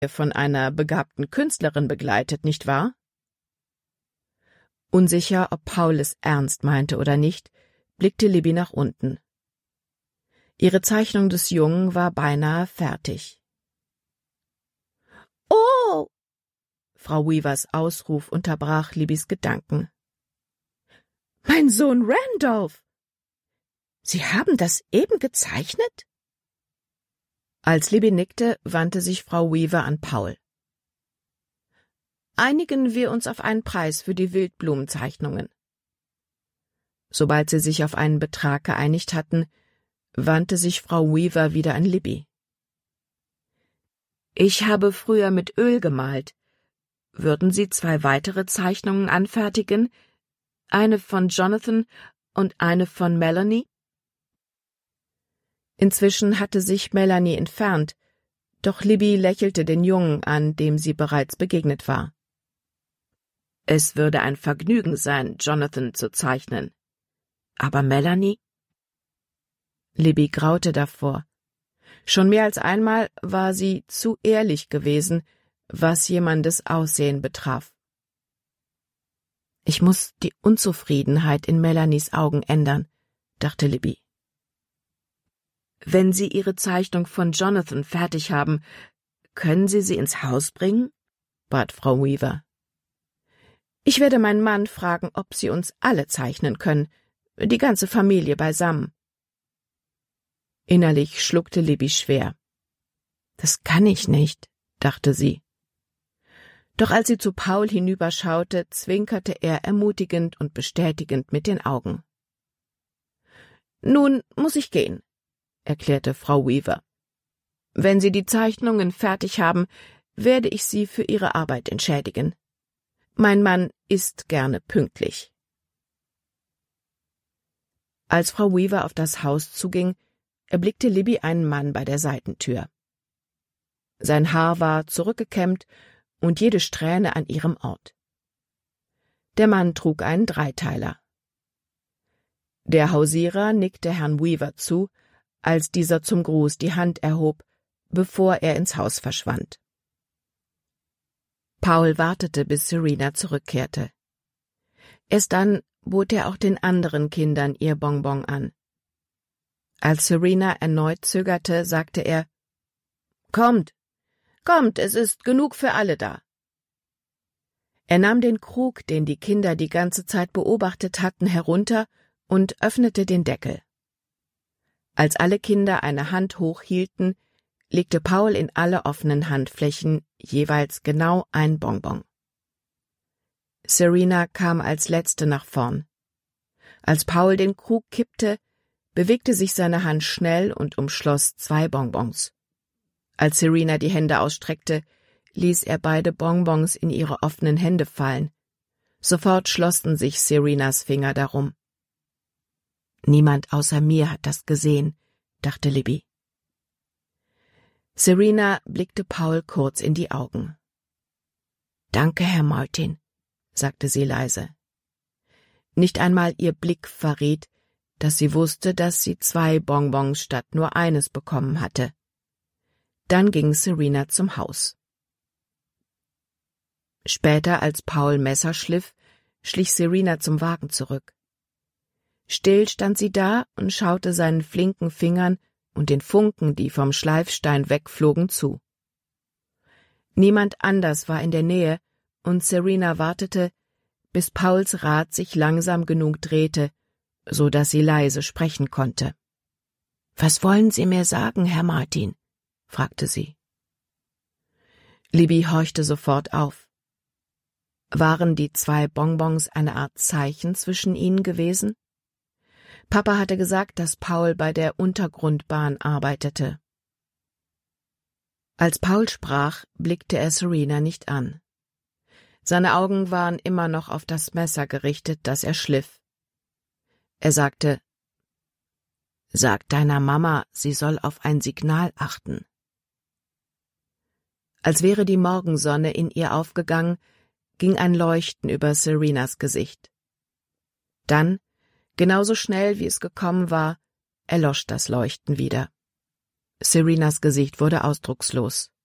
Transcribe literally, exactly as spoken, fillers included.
von einer begabten Künstlerin begleitet, nicht wahr? Unsicher, ob Paul es ernst meinte oder nicht, blickte Libby nach unten. Ihre Zeichnung des Jungen war beinahe fertig. »Oh!« Frau Weavers Ausruf unterbrach Libbys Gedanken. »Mein Sohn Randolph! Sie haben das eben gezeichnet?« Als Libby nickte, wandte sich Frau Weaver an Paul. »Einigen wir uns auf einen Preis für die Wildblumenzeichnungen.« Sobald sie sich auf einen Betrag geeinigt hatten, wandte sich Frau Weaver wieder an Libby. »Ich habe früher mit Öl gemalt. Würden Sie zwei weitere Zeichnungen anfertigen? Eine von Jonathan und eine von Melanie?« Inzwischen hatte sich Melanie entfernt, doch Libby lächelte den Jungen an, dem sie bereits begegnet war. »Es würde ein Vergnügen sein, Jonathan zu zeichnen. Aber Melanie?« Libby graute davor. Schon mehr als einmal war sie zu ehrlich gewesen, was jemandes Aussehen betraf. »Ich muss die Unzufriedenheit in Melanies Augen ändern«, dachte Libby. »Wenn Sie Ihre Zeichnung von Jonathan fertig haben, können Sie sie ins Haus bringen?« bat Frau Weaver. »Ich werde meinen Mann fragen, ob Sie uns alle zeichnen können, die ganze Familie beisammen.« Innerlich schluckte Libby schwer. »Das kann ich nicht«, dachte sie. Doch als sie zu Paul hinüberschaute, zwinkerte er ermutigend und bestätigend mit den Augen. »Nun muss ich gehen«, erklärte Frau Weaver. »Wenn Sie die Zeichnungen fertig haben, werde ich Sie für Ihre Arbeit entschädigen. Mein Mann ist gerne pünktlich.« Als Frau Weaver auf das Haus zuging, erblickte Libby einen Mann bei der Seitentür. Sein Haar war zurückgekämmt und jede Strähne an ihrem Ort. Der Mann trug einen Dreiteiler. Der Hausierer nickte Herrn Weaver zu, als dieser zum Gruß die Hand erhob, bevor er ins Haus verschwand. Paul wartete, bis Serena zurückkehrte. Erst dann bot er auch den anderen Kindern ihr Bonbon an. Als Serena erneut zögerte, sagte er, »Kommt, kommt, es ist genug für alle da.« Er nahm den Krug, den die Kinder die ganze Zeit beobachtet hatten, herunter und öffnete den Deckel. Als alle Kinder eine Hand hoch hielten, legte Paul in alle offenen Handflächen jeweils genau ein Bonbon. Serena kam als Letzte nach vorn. Als Paul den Krug kippte, bewegte sich seine Hand schnell und umschloss zwei Bonbons. Als Serena die Hände ausstreckte, ließ er beide Bonbons in ihre offenen Hände fallen. Sofort schlossen sich Serenas Finger darum. »Niemand außer mir hat das gesehen«, dachte Libby. Serena blickte Paul kurz in die Augen. »Danke, Herr Martin«, sagte sie leise. Nicht einmal ihr Blick verriet, dass sie wusste, dass sie zwei Bonbons statt nur eines bekommen hatte. Dann ging Serena zum Haus. Später, als Paul Messer schliff, schlich Serena zum Wagen zurück. Still stand sie da und schaute seinen flinken Fingern und den Funken, die vom Schleifstein wegflogen, zu. Niemand anders war in der Nähe, und Serena wartete, bis Pauls Rad sich langsam genug drehte, so dass sie leise sprechen konnte. »Was wollen Sie mir sagen, Herr Martin?« fragte sie. Libby horchte sofort auf. Waren die zwei Bonbons eine Art Zeichen zwischen ihnen gewesen? Papa hatte gesagt, dass Paul bei der Untergrundbahn arbeitete. Als Paul sprach, blickte er Serena nicht an. Seine Augen waren immer noch auf das Messer gerichtet, das er schliff. Er sagte, »Sag deiner Mama, sie soll auf ein Signal achten.« Als wäre die Morgensonne in ihr aufgegangen, ging ein Leuchten über Serenas Gesicht. Dann, genauso schnell wie es gekommen war, erlosch das Leuchten wieder. Serenas Gesicht wurde ausdruckslos.